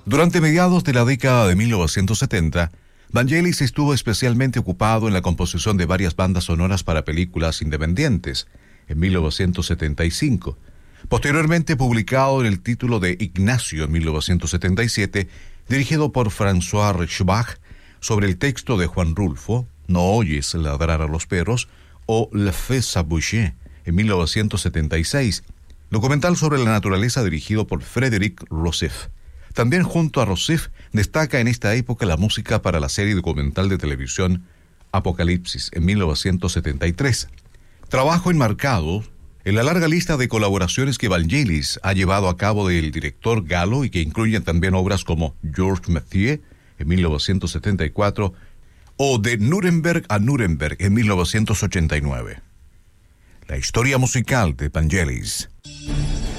Durante mediados de la década de 1970, Vangelis estuvo especialmente ocupado en la composición de varias bandas sonoras para películas independientes, en 1975. Posteriormente publicado en el título de Ignacio en 1977, dirigido por François Reichbach, sobre el texto de Juan Rulfo, No oyes ladrar a los perros, o Le Feu Sauvage, en 1976, documental sobre la naturaleza dirigido por Frédéric Rossif. También junto a Rossif destaca en esta época la música para la serie documental de televisión Apocalipsis, en 1973. Trabajo enmarcado en la larga lista de colaboraciones que Vangelis ha llevado a cabo del director galo y que incluyen también obras como Georges Mathieu, en 1974, o De Nuremberg a Nuremberg, en 1989. La historia musical de Vangelis.